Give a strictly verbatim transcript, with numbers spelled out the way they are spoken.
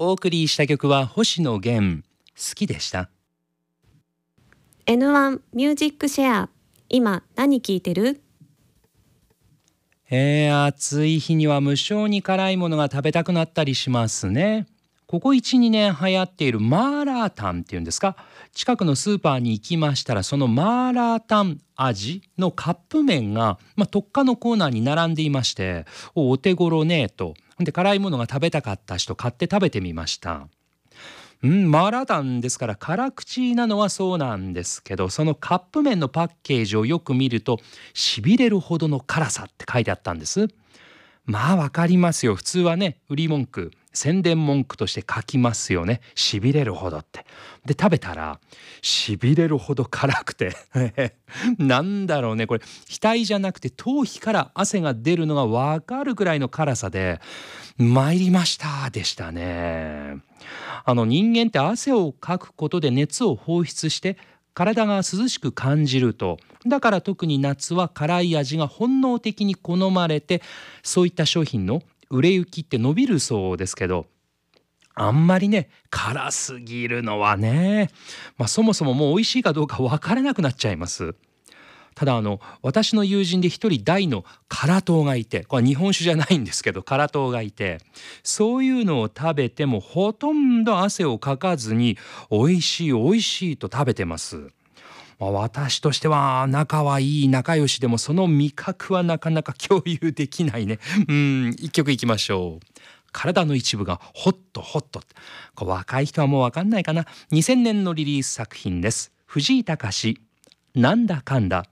お送りした曲は星野源、好きでした。 エヌワン ミュージックシェア、今何聞いてる？ えー、暑い日には無性に辛いものが食べたくなったりしますね。ここ いちにねん流行っているマーラータンっていうんですか、近くのスーパーに行きましたら、そのマーラータン味のカップ麺が、まあ、特価のコーナーに並んでいまして、おお手頃ねと。で辛いものが食べたかった人買って食べてみました。うん、マーラータンですから辛口なのはそうなんですけど、そのカップ麺のパッケージをよく見ると、しびれるほどの辛さって書いてあったんです。まあわかりますよ。普通はね、売り文句、宣伝文句として書きますよね。しびれるほどって。で食べたらしびれるほど辛くてなんだろうね、これ額じゃなくて頭皮から汗が出るのがわかるくらいの辛さで、参りましたでしたね。あの人間って汗をかくことで熱を放出して体が涼しく感じると。だから特に夏は辛い味が本能的に好まれて、そういった商品の売れ行きって伸びるそうですけど、あんまりね辛すぎるのはね、まあ、そもそももう美味しいかどうか分からなくなっちゃいます。ただあの私の友人で一人大の辛党がいて、これは日本酒じゃないんですけど辛党がいて、そういうのを食べてもほとんど汗をかかずに美味しい美味しいと食べてます。まあ、私としては仲はいい仲良しでもその味覚はなかなか共有できないね。うん一曲いきましょう。体の一部がホットホット。こう若い人はもうわかんないかな。にせんねんのリリース作品です。藤井隆、なんだかんだ。